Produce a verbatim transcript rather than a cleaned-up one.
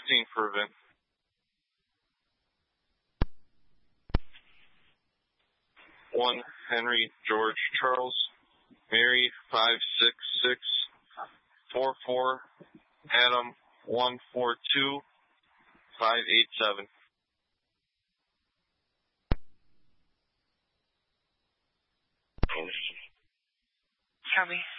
fifteen for event. One Henry George Charles, Mary five six six four four Adam one four two five eight seven. Copy.